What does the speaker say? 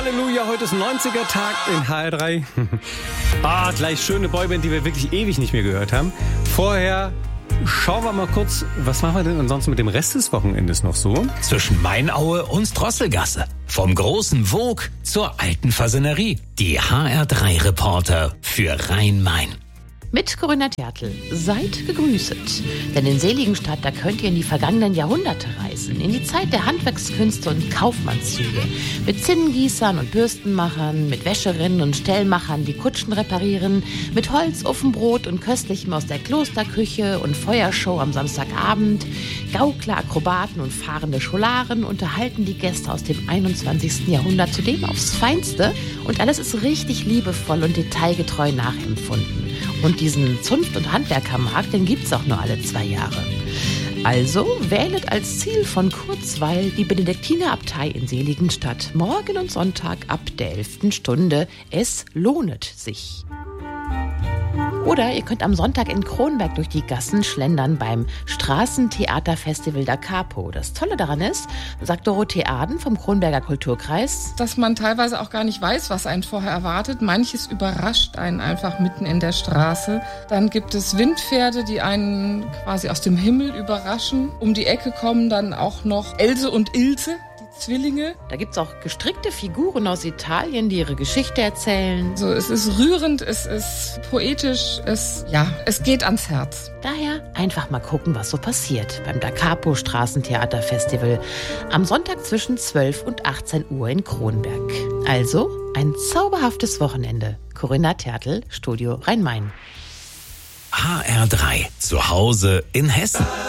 Halleluja, heute ist 90er-Tag in HR3. Gleich schöne Boyband, die wir wirklich ewig nicht mehr gehört haben. Vorher schauen wir mal kurz, was machen wir denn ansonsten mit dem Rest des Wochenendes noch so? Zwischen Mainaue und Drosselgasse. Vom großen Vogue zur alten Fasanerie. Die HR3-Reporter für Rhein-Main. Mit Corinna Tertl. Seid gegrüßet. Denn in Seligenstadt, da könnt ihr in die vergangenen Jahrhunderte reisen. In die Zeit der Handwerkskünste und Kaufmannszüge. Mit Zinnengießern und Bürstenmachern, mit Wäscherinnen und Stellmachern, die Kutschen reparieren, mit Holz, Ofenbrot und Köstlichem aus der Klosterküche und Feuershow am Samstagabend. Gaukler, Akrobaten und fahrende Scholaren unterhalten die Gäste aus dem 21. Jahrhundert zudem aufs Feinste. Und alles ist richtig liebevoll und detailgetreu nachempfunden. Und diesen Zunft- und Handwerkermarkt, den gibt's auch nur alle 2 Jahre. Also wählet als Ziel von Kurzweil die Benediktinerabtei in Seligenstadt. Morgen und Sonntag ab der 11. Stunde. Es lohnet sich. Oder ihr könnt am Sonntag in Kronberg durch die Gassen schlendern beim Straßentheaterfestival Da Capo. Das Tolle daran ist, sagt Dorothee Aden vom Kronberger Kulturkreis, dass man teilweise auch gar nicht weiß, was einen vorher erwartet. Manches überrascht einen einfach mitten in der Straße. Dann gibt es Windpferde, die einen quasi aus dem Himmel überraschen. Um die Ecke kommen dann auch noch Else und Ilse, Zwillinge. Da gibt's auch gestrickte Figuren aus Italien, die ihre Geschichte erzählen. Also es ist rührend, es ist poetisch, es geht ans Herz. Daher einfach mal gucken, was so passiert beim Da Capo Straßentheaterfestival am Sonntag zwischen 12 und 18 Uhr in Kronberg. Also ein zauberhaftes Wochenende. Corinna Tertl, Studio Rhein-Main. HR3, zu Hause in Hessen.